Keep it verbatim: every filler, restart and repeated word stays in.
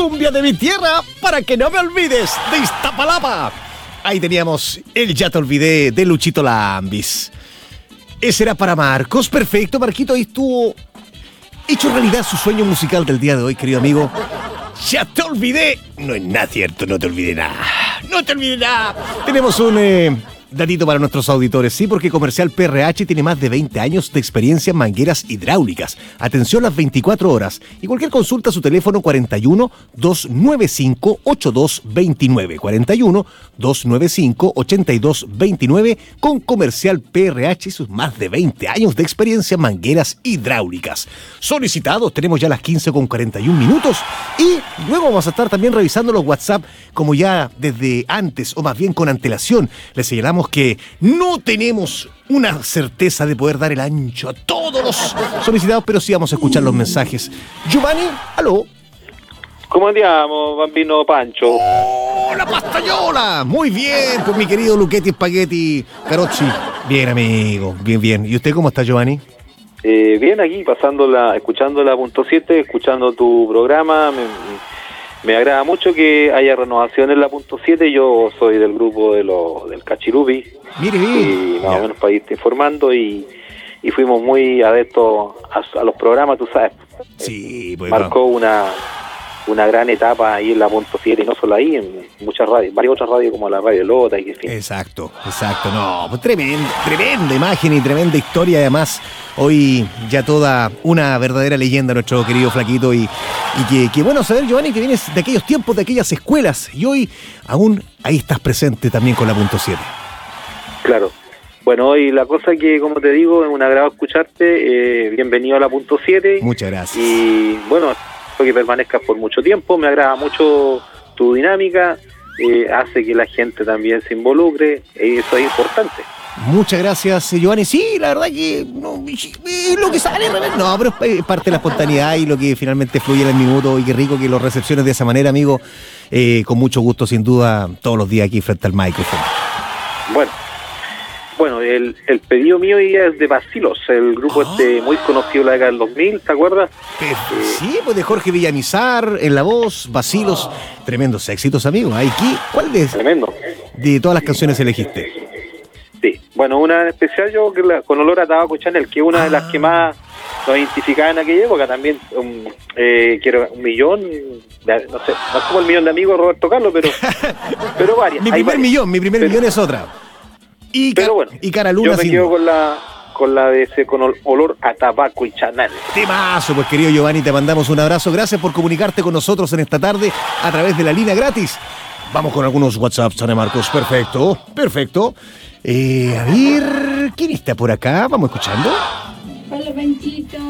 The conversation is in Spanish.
cumbia de mi tierra para que no me olvides de Iztapalapa. Ahí teníamos el Ya te olvidé de Luchito Lambis. Ese era para Marcos. Perfecto, Marquito, ahí estuvo hecho realidad su sueño musical del día de hoy, querido amigo. Ya te olvidé. No es nada cierto, no te olvidé nada. No te olvidé nada. Tenemos un eh, datito para nuestros auditores, sí, porque Comercial P R H tiene más de veinte años de experiencia en mangueras hidráulicas. Atención las veinticuatro horas. Y cualquier consulta a su teléfono cuarenta y uno, doscientos noventa y cinco, ochenta y dos veintinueve. cuarenta y uno, doscientos noventa y cinco, ochenta y dos veintinueve con Comercial P R H y sus más de veinte años de experiencia en mangueras hidráulicas. Solicitados, tenemos ya las quince con cuarenta y un minutos y luego vamos a estar también revisando los WhatsApp como ya desde antes o más bien con antelación. Les señalamos que no tenemos una certeza de poder dar el ancho a todos los solicitados, pero sí vamos a escuchar los mensajes. Giovanni, aló. ¿Cómo andiamo, bambino Pancho? ¡Oh, la pastayola! Muy bien, pues mi querido Luchetti Spaghetti Carocci. Bien, amigo, bien, bien. ¿Y usted cómo está, Giovanni? Eh, bien, aquí, pasándola, escuchando la punto siete, escuchando tu programa. Me, me agrada mucho que haya renovación en la punto siete. Yo soy del grupo de lo, del Cachirupi. Mire, bien. Y más o menos para irte informando y, y fuimos muy adeptos a, a los programas, tú sabes. Sí, pues Marcó no. una... una gran etapa ahí en la punto siete, y no solo ahí, en muchas radios, varias otras radios como la Radio Lota y que fin. Exacto, exacto, no, pues tremenda, tremenda imagen y tremenda historia, además, hoy ya toda una verdadera leyenda nuestro querido Flaquito, y, y que, que bueno saber, Giovanni, que vienes de aquellos tiempos, de aquellas escuelas, y hoy aún ahí estás presente también con la punto siete. Claro. Bueno, hoy la cosa que, como te digo, es un agrado escucharte, eh, bienvenido a la punto siete. Muchas gracias. Y bueno, que permanezcas por mucho tiempo, me agrada mucho tu dinámica, eh, hace que la gente también se involucre, y eso es importante. Muchas gracias, Giovanni. Sí, la verdad que no, es lo que sale, no, pero es parte de la espontaneidad y lo que finalmente fluye en el minuto, y qué rico que lo recepciones de esa manera, amigo, eh, con mucho gusto, sin duda, todos los días aquí frente al micrófono. Bueno. Bueno, el, el pedido mío hoy es de Bacilos, el grupo ah. este muy conocido en la década del dos mil, ¿te acuerdas? Eh, sí, pues de Jorge Villamizar en la voz, Bacilos, tremendos éxitos, amigos. Aquí, ¿cuál de, Tremendo. de todas las canciones elegiste? Sí, bueno, una en especial yo que la, con olor a tabaco Chanel, que es una ah. de las que más nos identificaba en aquella época, también um, eh, quiero un millón, de, no sé, no es como el millón de amigos de Roberto Carlos, pero, pero varias. Mi primer varias. millón, mi primer pero, millón es otra. Y, pero bueno, y Cara Luna, yo me quedo con la con la de ese con olor a tabaco y Chanel. Temazo, pues querido Giovanni, te mandamos un abrazo. Gracias por comunicarte con nosotros en esta tarde a través de la línea gratis. Vamos con algunos WhatsApps, Ana Marcos. Perfecto, perfecto. Eh, a ver, ¿quién está por acá? Vamos escuchando. Hola, Panchito.